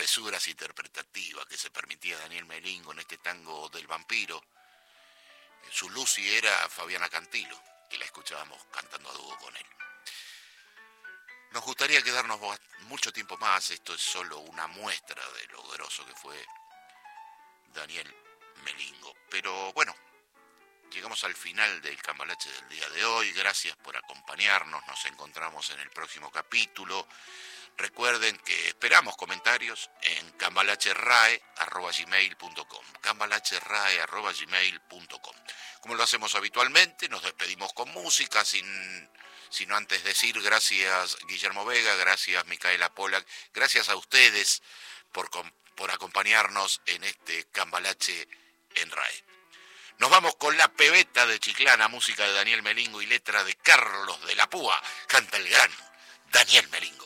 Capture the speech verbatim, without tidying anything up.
travesuras interpretativas que se permitía Daniel Melingo en este tango del vampiro. Su Lucy era Fabiana Cantilo, que la escuchábamos cantando a dúo con él. Nos gustaría quedarnos mucho tiempo más, esto es solo una muestra de lo groso que fue Daniel Melingo. Pero bueno, llegamos al final del Cambalache del día de hoy. Gracias por acompañarnos, nos encontramos en el próximo capítulo. Recuerden que esperamos comentarios en cambalacherrae arroba gmail punto com, cambalacherrae arroba gmail punto com. Como lo hacemos habitualmente, nos despedimos con música, sin, sino antes decir gracias Guillermo Vega, gracias Micaela Pollack, gracias a ustedes por, por acompañarnos en este Cambalache en RAE. Nos vamos con La Pebeta de Chiclana, música de Daniel Melingo y letra de Carlos de la Púa. Canta el gran Daniel Melingo.